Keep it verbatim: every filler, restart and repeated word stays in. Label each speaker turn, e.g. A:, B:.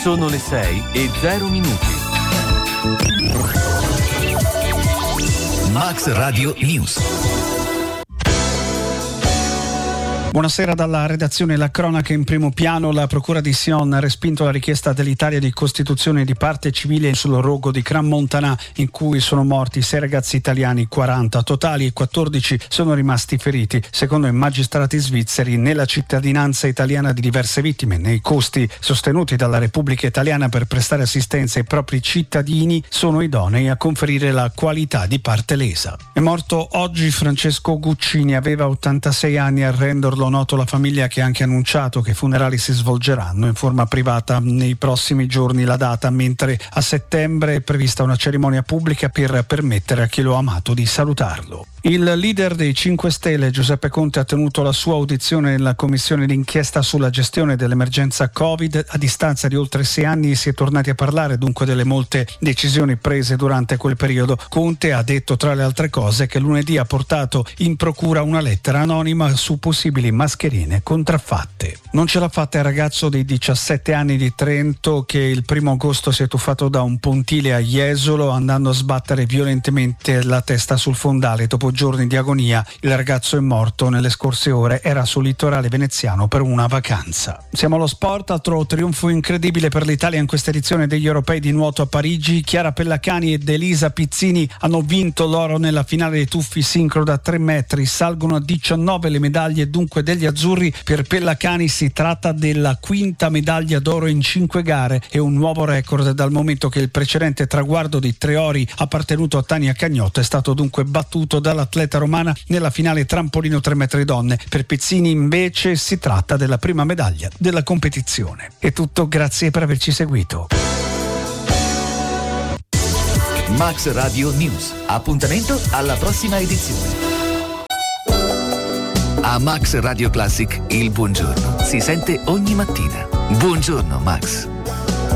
A: Sono le sei e zero minuti.
B: Max Radio News.
C: Buonasera dalla redazione. La cronaca in primo piano. La procura di Sion ha respinto la richiesta dell'Italia di costituzione di parte civile sul rogo di Crans-Montana, in cui sono morti sei ragazzi italiani, quaranta totali e quattordici sono rimasti feriti. Secondo i magistrati svizzeri, né la cittadinanza italiana di diverse vittime né i costi sostenuti dalla Repubblica Italiana per prestare assistenza ai propri cittadini sono idonei a conferire la qualità di parte lesa. È morto oggi Francesco Guccini, aveva ottantasei anni. A renderlo noto la famiglia, che ha anche annunciato che i funerali si svolgeranno in forma privata nei prossimi giorni. La data, mentre a settembre è prevista una cerimonia pubblica per permettere a chi lo ha amato di salutarlo. Il leader dei cinque Stelle, Giuseppe Conte, ha tenuto la sua audizione nella commissione d'inchiesta sulla gestione dell'emergenza Covid. A distanza di oltre sei anni si è tornati a parlare dunque delle molte decisioni prese durante quel periodo. Conte ha detto, tra le altre cose, che lunedì ha portato in procura una lettera anonima su possibili mascherine contraffatte. Non ce l'ha fatta il ragazzo di diciassette anni di Trento che il primo agosto si è tuffato da un pontile a Jesolo andando a sbattere violentemente la testa sul fondale. Dopo giorni di agonia il ragazzo è morto nelle scorse ore, era sul litorale veneziano per una vacanza. Siamo allo sport. Altro trionfo incredibile per l'Italia in questa edizione degli europei di nuoto a Parigi. Chiara Pellacani ed Elisa Pizzini hanno vinto l'oro nella finale dei tuffi sincro da tre metri. Salgono a diciannove le medaglie dunque degli azzurri. Per Pellacani si tratta della quinta medaglia d'oro in cinque gare e un nuovo record, dal momento che il precedente traguardo di tre ori appartenuto a Tania Cagnotto è stato dunque battuto dall'atleta romana nella finale trampolino tre metri donne. Per Pizzini invece si tratta della prima medaglia della competizione. È tutto, grazie per averci seguito.
B: Max Radio News. Appuntamento alla prossima edizione. A Max Radio Classic il buongiorno si sente ogni mattina. Buongiorno Max.